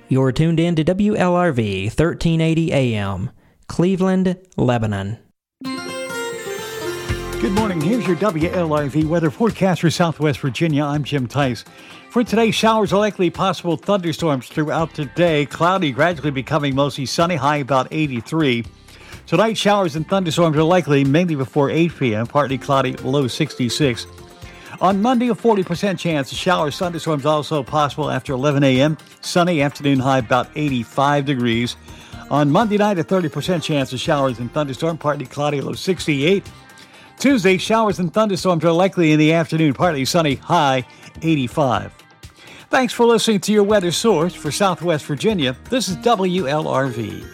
You're tuned in to WLRV 1380 AM, Cleveland, Lebanon. Good morning. Here's your WLRV weather forecast for Southwest Virginia. I'm Jim Tice. For today, showers are likely, possible thunderstorms throughout today. Cloudy, gradually becoming mostly sunny, high about 83. Tonight, showers and thunderstorms are likely, mainly before 8 p.m., partly cloudy, low 66. On Monday, a 40% chance of showers, thunderstorms also possible after 11 a.m. Sunny, afternoon high about 85 degrees. On Monday night, a 30% chance of showers and thunderstorms, partly cloudy, low 68. Tuesday, showers and thunderstorms are likely in the afternoon, partly sunny, high 85. Thanks for listening to your weather source for Southwest Virginia. This is WLRV.